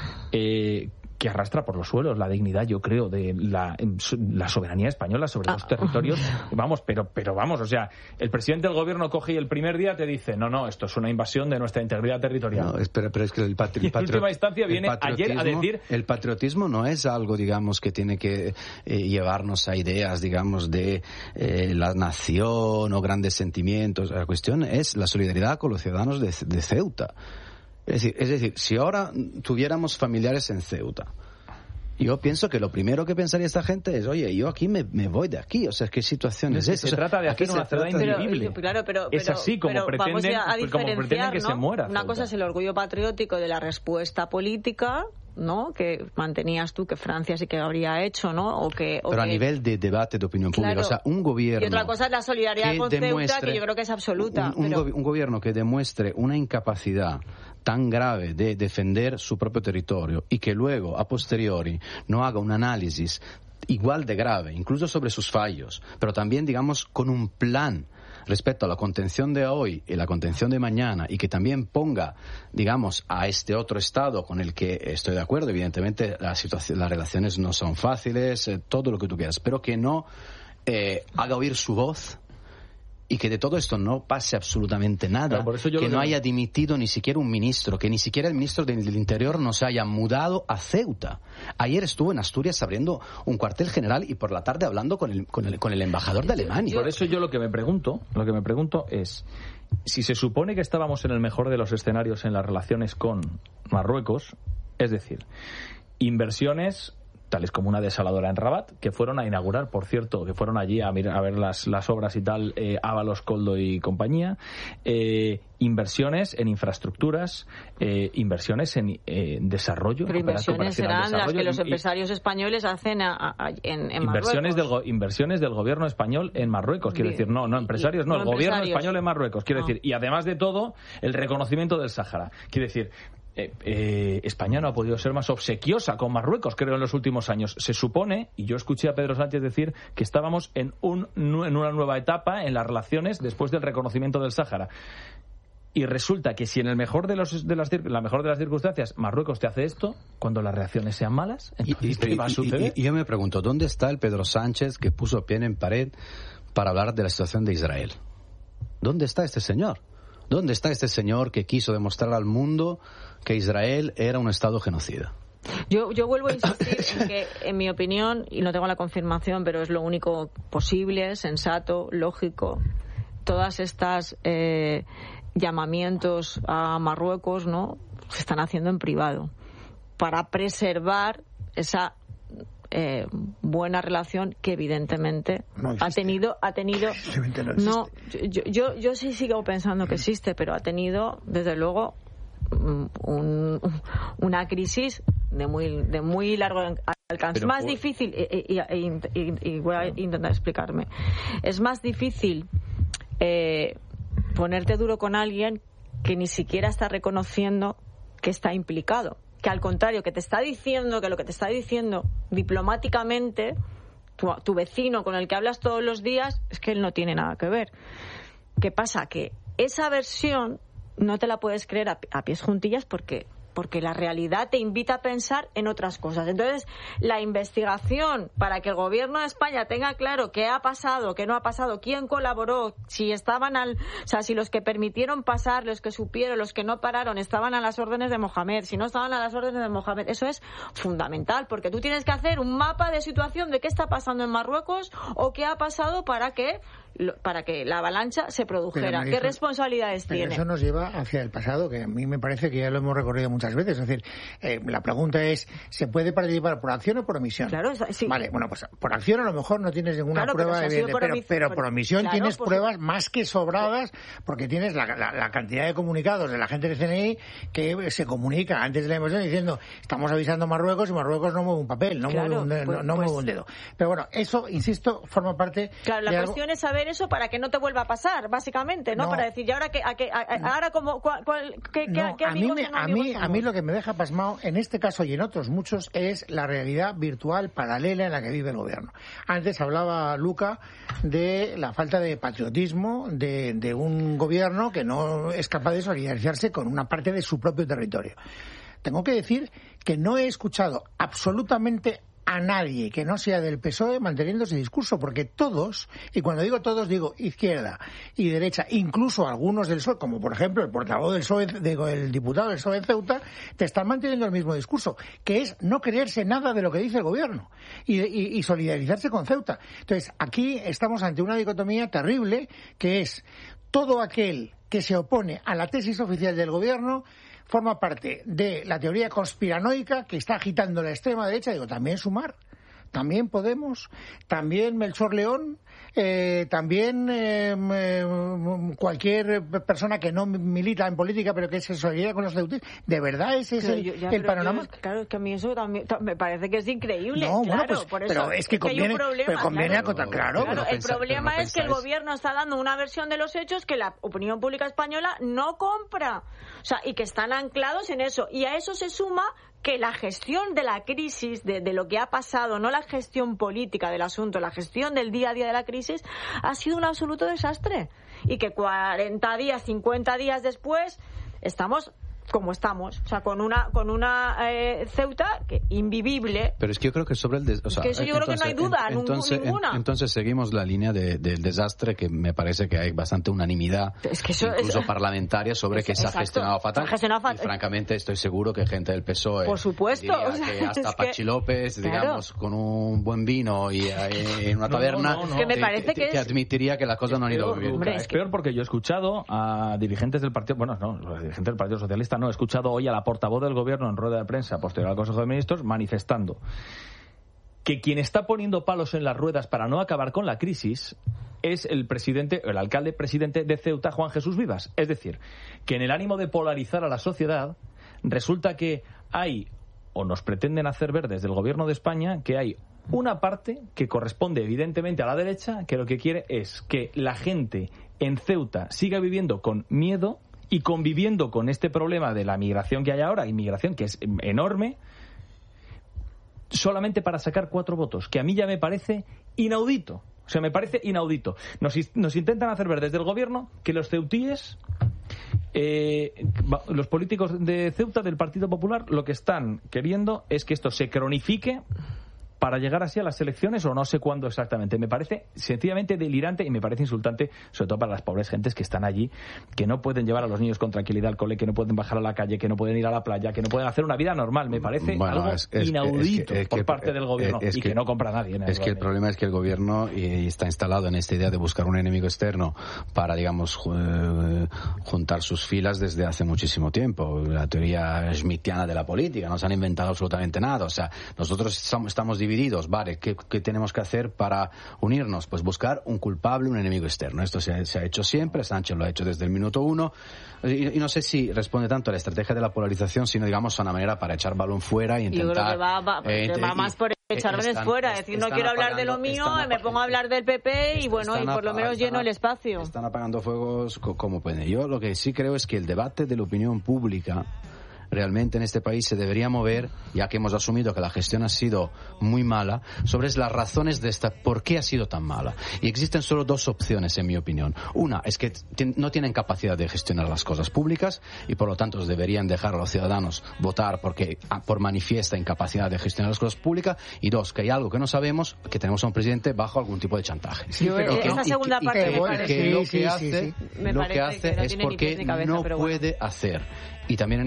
que arrastra por los suelos la dignidad, yo creo, de la soberanía española sobre los territorios. Vamos, pero vamos, o sea, el presidente del gobierno coge y el primer día te dice, no, esto es una invasión de nuestra integridad territorial. No, pero es que en última instancia viene ayer a decir... El patriotismo no es algo, digamos, que tiene que llevarnos a ideas, digamos, de la nación o grandes sentimientos. La cuestión es la solidaridad con los ciudadanos de Ceuta. Es decir, si ahora tuviéramos familiares en Ceuta, yo pienso que lo primero que pensaría esta gente es, oye, yo aquí me voy de aquí. O sea, ¿qué situación es esa? Se trata de hacer una ciudad invivible. Pero es así como pretenden que se muera. Una cosa es el orgullo patriótico de la respuesta política, ¿no?, que mantenías tú que Francia sí que habría hecho, ¿no? Pero a nivel de debate de opinión pública, o sea, un gobierno... Y otra cosa es la solidaridad con Ceuta, que yo creo que es absoluta. Un gobierno que demuestre una incapacidad tan grave de defender su propio territorio y que luego, a posteriori, no haga un análisis igual de grave, incluso sobre sus fallos, pero también, digamos, con un plan respecto a la contención de hoy y la contención de mañana, y que también ponga, digamos, a este otro Estado con el que estoy de acuerdo, evidentemente las relaciones no son fáciles, todo lo que tú quieras, pero que no haga oír su voz y que de todo esto no pase absolutamente nada, por eso que no haya dimitido ni siquiera un ministro, que ni siquiera el ministro del Interior no se haya mudado a Ceuta. Ayer estuvo en Asturias abriendo un cuartel general y por la tarde hablando con el embajador de Alemania. Por eso yo lo que me pregunto es, si se supone que estábamos en el mejor de los escenarios en las relaciones con Marruecos, es decir, inversiones tales como una desaladora en Rabat, que fueron a inaugurar, por cierto, que fueron allí a ver las obras y tal, Ábalos, Koldo y compañía, inversiones en infraestructuras, inversiones en desarrollo. Pero inversiones serán las que los empresarios españoles hacen en Marruecos. Inversiones del gobierno español en Marruecos, quiero decir, no empresarios, no, el gobierno español en Marruecos, quiero decir, y además de todo, el reconocimiento del Sáhara, quiero decir, España no ha podido ser más obsequiosa con Marruecos, creo, en los últimos años. Se supone, y yo escuché a Pedro Sánchez decir, que estábamos en una nueva etapa en las relaciones después del reconocimiento del Sáhara. Y resulta que si en el mejor la mejor de las circunstancias Marruecos te hace esto, cuando las reacciones sean malas, ¿qué va a suceder? Y yo me pregunto, ¿dónde está el Pedro Sánchez que puso pie en pared para hablar de la situación de Israel? ¿Dónde está este señor? ¿Dónde está este señor que quiso demostrar al mundo que Israel era un Estado genocida? Yo vuelvo a insistir en que, en mi opinión, y no tengo la confirmación, pero es lo único posible, sensato, lógico, todas estas llamamientos a Marruecos, ¿no?, se están haciendo en privado para preservar esa buena relación que evidentemente ha tenido no, yo sí sigo pensando que existe, pero ha tenido desde luego una crisis de muy largo alcance. Es más difícil y voy a intentar explicarme. Es más difícil ponerte duro con alguien que ni siquiera está reconociendo que está implicado, que al contrario, que te está diciendo que lo que te está diciendo diplomáticamente tu vecino con el que hablas todos los días es que él no tiene nada que ver. ¿Qué pasa? Que esa versión no te la puedes creer a pies juntillas porque la realidad te invita a pensar en otras cosas. Entonces, la investigación para que el gobierno de España tenga claro qué ha pasado, qué no ha pasado, quién colaboró, si si los que permitieron pasar, los que supieron, los que no pararon, estaban a las órdenes de Mohamed, si no estaban a las órdenes de Mohamed, eso es fundamental, porque tú tienes que hacer un mapa de situación de qué está pasando en Marruecos o qué ha pasado para que para que la avalancha se produjera. Pero, ¿Qué responsabilidades tiene? Eso nos lleva hacia el pasado, que a mí me parece que ya lo hemos recorrido muchas veces. Es decir, la pregunta es, ¿se puede participar por acción o por omisión? Claro, sí. Vale, bueno, pues por acción a lo mejor no tienes ninguna prueba evidente, pero por omisión tienes pruebas más que sobradas, porque tienes la cantidad de comunicados de la gente del CNI que se comunica antes de la emisión diciendo, estamos avisando a Marruecos y Marruecos no mueve un papel, no mueve un dedo. Pero bueno, eso, insisto, forma parte... Claro, la cuestión es saber eso para que no te vuelva a pasar, básicamente, ¿no? Para decir, ¿y ahora ahora como qué amigos y no amigos somos? A mí lo que me deja pasmado en este caso y en otros muchos es la realidad virtual paralela en la que vive el gobierno. Antes hablaba Luca de la falta de patriotismo de un gobierno que no es capaz de solidarizarse con una parte de su propio territorio. Tengo que decir que no he escuchado absolutamente a nadie que no sea del PSOE manteniendo ese discurso, porque todos, y cuando digo todos digo izquierda y derecha, incluso algunos del PSOE, como por ejemplo el portavoz del PSOE, el diputado del PSOE de Ceuta, te están manteniendo el mismo discurso, que es no creerse nada de lo que dice el gobierno y solidarizarse con Ceuta. Entonces, aquí estamos ante una dicotomía terrible, que es todo aquel que se opone a la tesis oficial del gobierno forma parte de la teoría conspiranoica que está agitando la extrema derecha. Digo, también Sumar, también Podemos, también Melchor León, también cualquier persona que no milita en política pero que se solidariza con los ceutíes. ¿De verdad ese es el panorama? Claro, es que a mí eso también me parece que es increíble. No, claro, bueno, pues, por eso, pero es que conviene, acotar, claro. El problema es que el gobierno está dando una versión de los hechos que la opinión pública española no compra. O sea, y que están anclados en eso. Y a eso se suma que la gestión de la crisis, de lo que ha pasado, no la gestión política del asunto, la gestión del día a día de la crisis, ha sido un absoluto desastre. Y que 40 días, 50 días después, estamos como estamos, o sea, con una Ceuta que invivible. Pero es que yo creo que sobre el que eso yo creo que no hay duda ninguna. Entonces seguimos la línea del desastre, que me parece que hay bastante unanimidad, incluso parlamentaria, sobre que se ha gestionado fatal. Y francamente estoy seguro que gente del PSOE, por supuesto, que hasta Pachi López, digamos, con un buen vino y en una taberna, que me parece que admitiría que las cosas no han ido bien. Es peor, porque yo he escuchado a dirigentes del partido, los dirigentes del Partido Socialista, he escuchado hoy a la portavoz del gobierno en rueda de prensa posterior al Consejo de Ministros manifestando que quien está poniendo palos en las ruedas para no acabar con la crisis es el alcalde presidente de Ceuta, Juan Jesús Vivas. Es decir, que en el ánimo de polarizar a la sociedad, resulta que hay, o nos pretenden hacer ver desde el gobierno de España, que hay una parte que corresponde evidentemente a la derecha, que lo que quiere es que la gente en Ceuta siga viviendo con miedo y conviviendo con este problema de la migración que hay ahora, inmigración que es enorme, solamente para sacar 4 votos, que a mí ya me parece inaudito. O sea, me parece inaudito. Nos intentan hacer ver desde el gobierno que los ceutíes, los políticos de Ceuta, del Partido Popular, lo que están queriendo es que esto se cronifique para llegar así a las elecciones, o no sé cuándo exactamente. Me parece sencillamente delirante y me parece insultante, sobre todo para las pobres gentes que están allí, que no pueden llevar a los niños con tranquilidad al cole, que no pueden bajar a la calle, que no pueden ir a la playa, que no pueden hacer una vida normal. Me parece algo inaudito por parte del gobierno y que no compra nadie. Es que el problema es que el gobierno está instalado en esta idea de buscar un enemigo externo para, digamos, juntar sus filas desde hace muchísimo tiempo. La teoría schmittiana de la política, no se han inventado absolutamente nada. O sea, nosotros estamos divididos, vale, ¿qué tenemos que hacer para unirnos? Pues buscar un culpable, un enemigo externo. Esto se ha hecho siempre, Sánchez lo ha hecho desde el minuto 1, y no sé si responde tanto a la estrategia de la polarización, sino, digamos, a una manera para echar balón fuera e intentar... Yo creo que va más por echar balones fuera, es decir, no quiero hablar de lo mío, me pongo a hablar del PP y bueno, y por lo menos lleno el espacio. Están apagando fuegos como pueden. Yo lo que sí creo es que el debate de la opinión pública realmente en este país se debería mover, ya que hemos asumido que la gestión ha sido muy mala, sobre las razones de por qué ha sido tan mala. Y existen solo 2 opciones, en mi opinión. Una es que no tienen capacidad de gestionar las cosas públicas y por lo tanto deberían dejar a los ciudadanos votar por manifiesta incapacidad de gestionar las cosas públicas. Y 2, que hay algo que no sabemos, que tenemos a un presidente bajo algún tipo de chantaje. Sí, pero esa segunda parte lo que hace es porque no puede hacer. Y también en este caso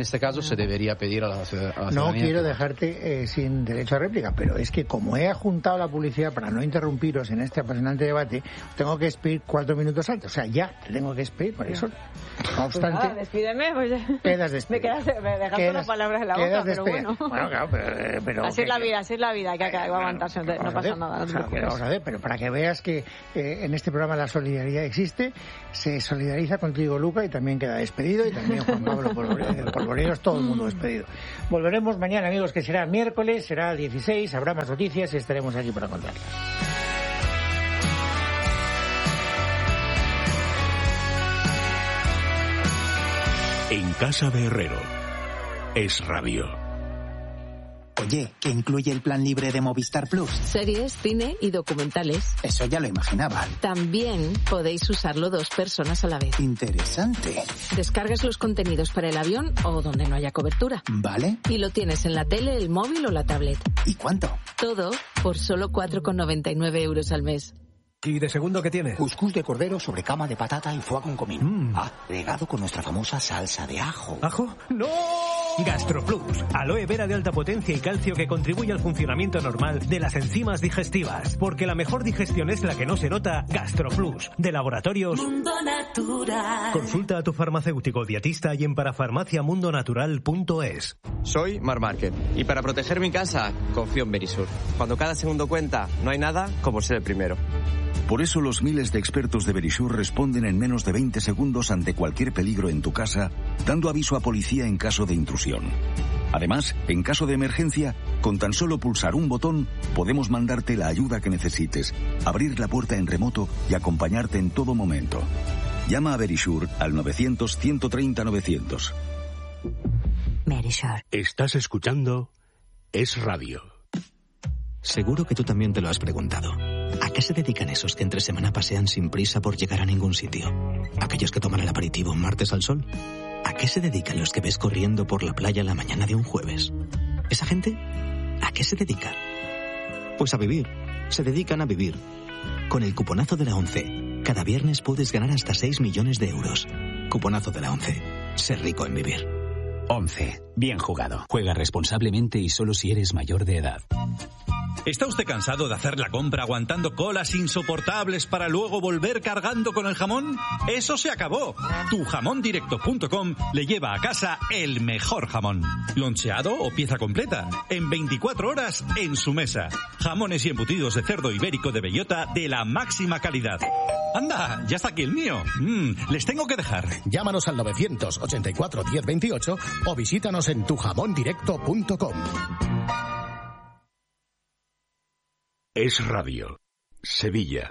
se debería pedir a la ciudadanía. No quiero dejarte sin derecho a réplica, pero es que como he juntado la publicidad para no interrumpiros en este apasionante debate, tengo que despedir 4 minutos antes. O sea, ya te tengo que despedir, por eso. No obstante... Pues despídeme, pues... Quedas despedido. Me dejas las palabras en la boca, pero bueno. Bueno, claro, pero así es la vida, que hay que aguantarse, no pasa nada. Vamos a ver, pero para que veas que en este programa la solidaridad existe, se solidariza contigo, Luca, y también queda despedido, y también Juan Pablo Polvoreros, todo el mundo despedido. Volveremos mañana, amigos, que será miércoles, será 16, habrá más noticias y estaremos aquí para contarlas. En casa de Herrero, Es Radio. Oye, ¿qué incluye el plan libre de Movistar Plus? Series, cine y documentales. Eso ya lo imaginaba. También podéis usarlo 2 personas a la vez. Interesante. Descargas los contenidos para el avión o donde no haya cobertura. Vale. Y lo tienes en la tele, el móvil o la tablet. ¿Y cuánto? Todo por solo 4,99 € al mes. ¿Y de segundo qué tiene? Cuscús de cordero sobre cama de patata y foie con comino. Agregado con nuestra famosa salsa de ajo. ¿Ajo? ¡No! GastroPlus, aloe vera de alta potencia y calcio que contribuye al funcionamiento normal de las enzimas digestivas. Porque la mejor digestión es la que no se nota. GastroPlus, de Laboratorios Mundo Natural. Consulta a tu farmacéutico dietista y en parafarmaciamundonatural.es. Soy Mar Márquez y para proteger mi casa confío en Verisur. Cuando cada segundo cuenta, no hay nada como ser el primero. Por eso los miles de expertos de Verisur responden en menos de 20 segundos ante cualquier peligro en tu casa, dando aviso a policía en caso de intrusión. Además, en caso de emergencia, con tan solo pulsar un botón, podemos mandarte la ayuda que necesites, abrir la puerta en remoto y acompañarte en todo momento. Llama a Verisur al 900-130-900. Verisur. Estás escuchando Es Radio. Seguro que tú también te lo has preguntado. ¿A qué se dedican esos que entre semana pasean sin prisa por llegar a ningún sitio? ¿Aquellos que toman el aperitivo un martes al sol? ¿A qué se dedican los que ves corriendo por la playa la mañana de un jueves? ¿Esa gente? ¿A qué se dedica? Pues a vivir. Se dedican a vivir. Con el cuponazo de la ONCE, cada viernes puedes ganar hasta 6 millones de euros. Cuponazo de la ONCE. Ser rico en vivir. ONCE. Bien jugado. Juega responsablemente y solo si eres mayor de edad. ¿Está usted cansado de hacer la compra aguantando colas insoportables para luego volver cargando con el jamón? ¡Eso se acabó! Tujamondirecto.com le lleva a casa el mejor jamón. Loncheado o pieza completa. En 24 horas en su mesa. Jamones y embutidos de cerdo ibérico de bellota de la máxima calidad. ¡Anda! ¡Ya está aquí el mío! Les tengo que dejar. Llámanos al 984 1028 o visítanos en tujamondirecto.com. Es Radio. Sevilla.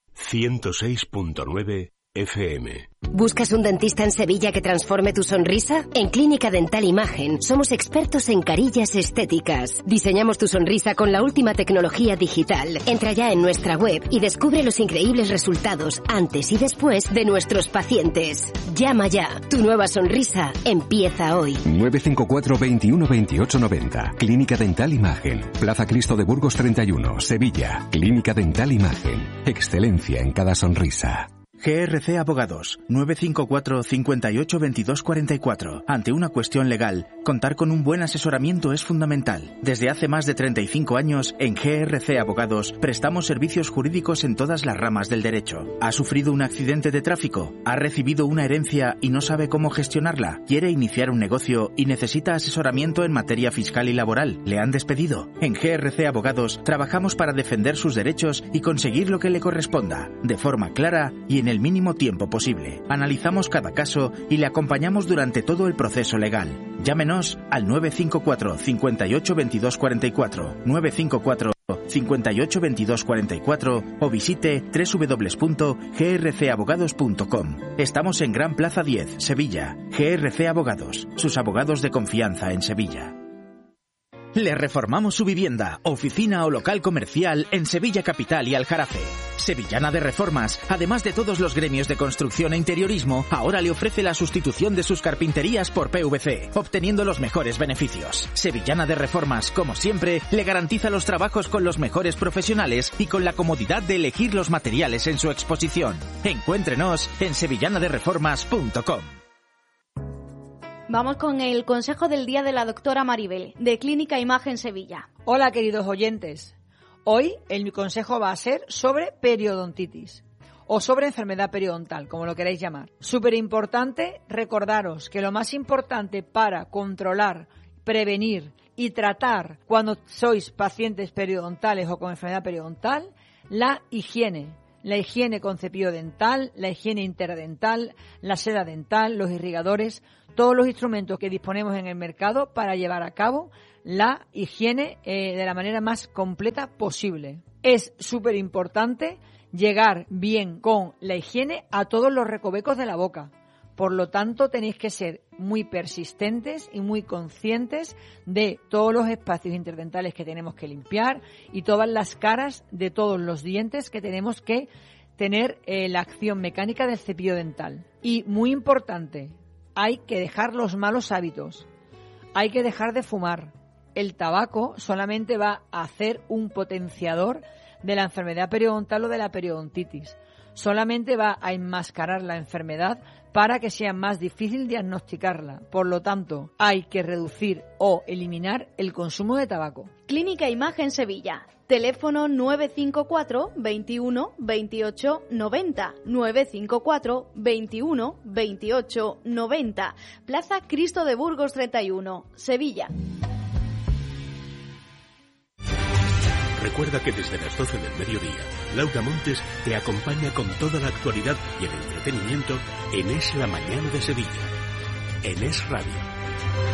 106.9 FM. ¿Buscas un dentista en Sevilla que transforme tu sonrisa? En Clínica Dental Imagen somos expertos en carillas estéticas. Diseñamos tu sonrisa con la última tecnología digital. Entra ya en nuestra web y descubre los increíbles resultados antes y después de nuestros pacientes. Llama ya. Tu nueva sonrisa empieza hoy. 954 21 28 90. Clínica Dental Imagen. Plaza Cristo de Burgos 31, Sevilla. Clínica Dental Imagen. Excelencia en cada sonrisa. GRC Abogados, 954 58 22 44. Ante una cuestión legal, contar con un buen asesoramiento es fundamental. Desde hace más de 35 años, en GRC Abogados, prestamos servicios jurídicos en todas las ramas del derecho. ¿Ha sufrido un accidente de tráfico? ¿Ha recibido una herencia y no sabe cómo gestionarla? ¿Quiere iniciar un negocio y necesita asesoramiento en materia fiscal y laboral? ¿Le han despedido? En GRC Abogados, trabajamos para defender sus derechos y conseguir lo que le corresponda, de forma clara y en el mínimo tiempo posible. Analizamos cada caso y le acompañamos durante todo el proceso legal. Llámenos al 954 58 22 44, 954 58 22 44 o visite www.grcabogados.com. Estamos en Gran Plaza 10, Sevilla. GRC Abogados, sus abogados de confianza en Sevilla. Le reformamos su vivienda, oficina o local comercial en Sevilla Capital y Aljarafe. Sevillana de Reformas, además de todos los gremios de construcción e interiorismo, ahora le ofrece la sustitución de sus carpinterías por PVC, obteniendo los mejores beneficios. Sevillana de Reformas, como siempre, le garantiza los trabajos con los mejores profesionales y con la comodidad de elegir los materiales en su exposición. Encuéntrenos en sevillanadereformas.com. Vamos con el consejo del día de la doctora Maribel, de Clínica Imagen Sevilla. Hola, queridos oyentes. Hoy mi consejo va a ser sobre periodontitis o sobre enfermedad periodontal, como lo queráis llamar. Súper importante recordaros que lo más importante para controlar, prevenir y tratar cuando sois pacientes periodontales o con enfermedad periodontal, la higiene. La higiene con cepillo dental, la higiene interdental, la seda dental, los irrigadores, todos los instrumentos que disponemos en el mercado para llevar a cabo la higiene de la manera más completa posible. Es súper importante llegar bien con la higiene a todos los recovecos de la boca. Por lo tanto, tenéis que ser muy persistentes y muy conscientes de todos los espacios interdentales que tenemos que limpiar y todas las caras de todos los dientes que tenemos que tener la acción mecánica del cepillo dental. Y muy importante, hay que dejar los malos hábitos. Hay que dejar de fumar. El tabaco solamente va a hacer un potenciador de la enfermedad periodontal o de la periodontitis. Solamente va a enmascarar la enfermedad para que sea más difícil diagnosticarla. Por lo tanto, hay que reducir o eliminar el consumo de tabaco. Clínica Imagen Sevilla. Teléfono 954 21 28 90. 954 21 28 90. Plaza Cristo de Burgos 31, Sevilla. Recuerda que desde las 12 del mediodía, Laura Montes te acompaña con toda la actualidad y el entretenimiento en Es la Mañana de Sevilla, en Es Radio.